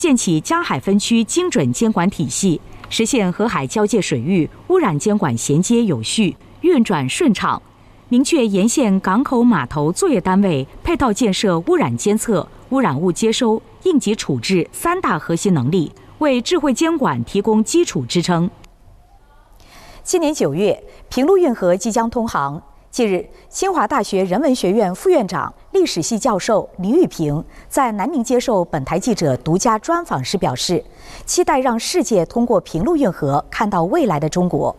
建起江海分区精准监管体系，实现河海交界水域污染监管衔接有序、运转顺畅。明确沿线港口码头作业单位配套建设污染监测、污染物接收、应急处置3大核心能力，为智慧监管提供基础支撑。今年9月，平陆运河即将通航。近日，清华大学人文学院副院长、历史系教授李玉平在南宁接受本台记者独家专访时表示，期待让世界通过平陆运河看到未来的中国。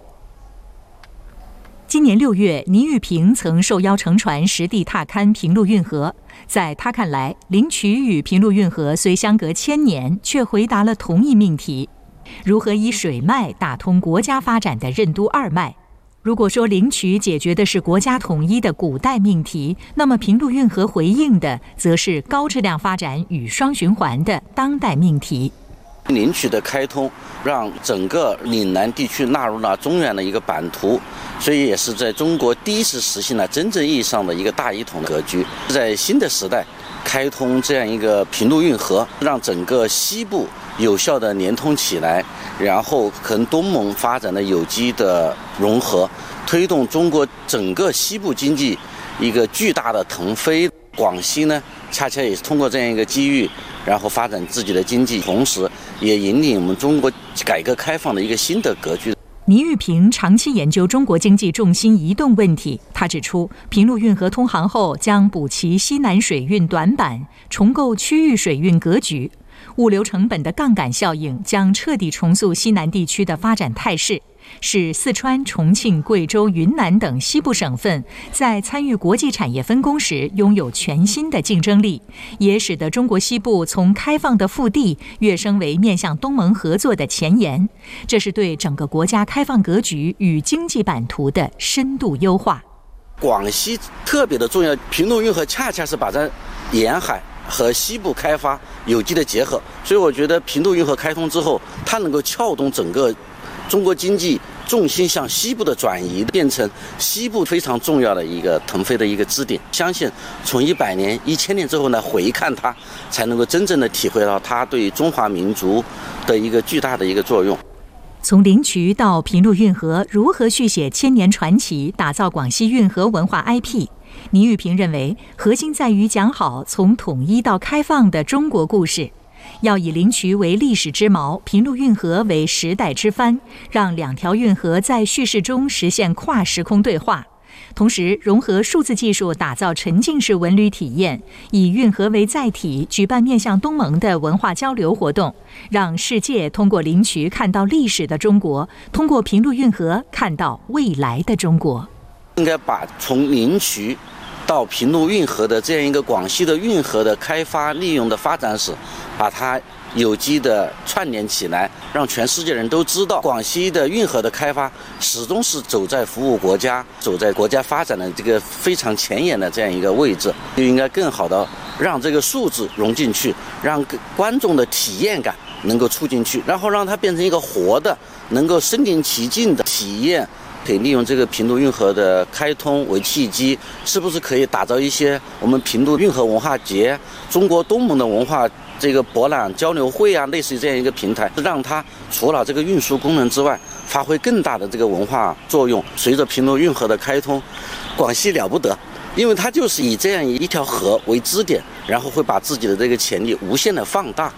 今年6月，倪玉平曾受邀乘船实地踏勘平陆运河。在他看来，灵渠与平陆运河虽相隔1000年，却回答了同一命题：如何以水脉打通国家发展的任督二脉。如果说灵渠解决的是国家统一的古代命题，那么平陆运河回应的则是高质量发展与双循环的当代命题。 灵渠的开通让整个岭南地区纳入了中原的一个版图，所以也是在中国第一次实现了真正意义上的一个大一统的格局。在新的时代开通这样一个平陆运河，让整个西部有效的连通起来，然后跟东盟发展的有机的融合，推动中国整个西部经济一个巨大的腾飞。广西呢，恰恰也是通过这样一个机遇，然后发展自己的经济，同时也引领我们中国改革开放的一个新的格局。 倪玉平长期研究中国经济重心移动问题，他指出，平陆运河通航后将补齐西南水运短板，重构区域水运格局。物流成本的杠杆效应将彻底重塑西南地区的发展态势，使四川、重庆、贵州、云南等西部省份在参与国际产业分工时拥有全新的竞争力，也使得中国西部从开放的腹地跃升为面向东盟合作的前沿。这是对整个国家开放格局与经济版图的深度优化。 广西特别的重要，平陆运河恰恰是把这沿海和西部开发有机的结合，所以我觉得平陆运河开通之后，它能够撬动整个中国经济重心向西部的转移，变成西部非常重要的一个腾飞的一个支点。相信从100年、1000年之后呢，回看它，才能够真正的体会到它对中华民族的一个巨大的一个作用。 从灵渠到平陆运河，如何续写千年传奇，打造广西运河文化 IP？倪玉平认为，核心在于讲好从统一到开放的中国故事，要以灵渠为历史之锚，平陆运河为时代之帆，让2条运河在叙事中实现跨时空对话。同时，融合数字技术，打造沉浸式文旅体验，以运河为载体，举办面向东盟的文化交流活动，让世界通过灵渠看到历史的中国，通过平陆运河看到未来的中国。 应该把从灵渠到平陆运河的这样一个广西的运河的开发利用的发展史，把它有机的串联起来，让全世界人都知道广西的运河的开发始终是走在服务国家、走在国家发展的这个非常前沿的这样一个位置，就应该更好的让这个数字融进去，让观众的体验感能够促进去，然后让它变成一个活的、能够身临其境的体验。可以利用这个平陆运河的开通为契机，是不是可以打造一些我们平陆运河文化节、中国东盟的文化这个博览交流会啊，类似于这样一个平台，让它除了这个运输功能之外，发挥更大的这个文化作用。随着平陆运河的开通，广西了不得，因为它就是以这样一条河为支点，然后会把自己的这个潜力无限的放大。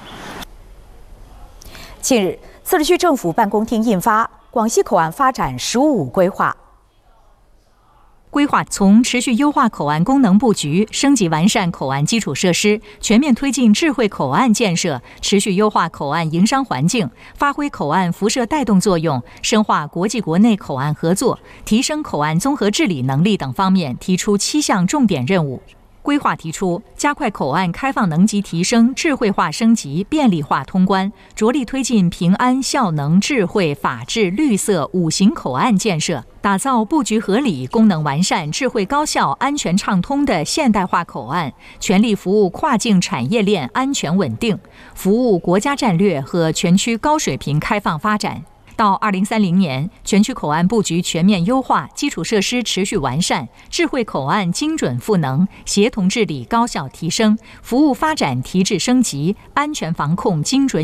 近日，自治区政府办公厅印发广西口岸发展“15+5”规划。 规划从持续优化口岸功能布局、升级完善口岸基础设施、全面推进智慧口岸建设、持续优化口岸营商环境、发挥口岸辐射带动作用、深化国际国内口岸合作、提升口岸综合治理能力等方面，提出7项重点任务。规划提出，加快口岸开放能级提升、智慧化升级、便利化通关，着力推进平安、效能、智慧、法治、绿色5型口岸建设，打造布局合理、功能完善、智慧高效、安全畅通的现代化口岸，全力服务跨境产业链安全稳定，服务国家战略和全区高水平开放发展。 到2030年，全区口岸布局全面优化，基础设施持续完善，智慧口岸精准赋能，协同治理高效提升，服务发展提质升级，安全防控精准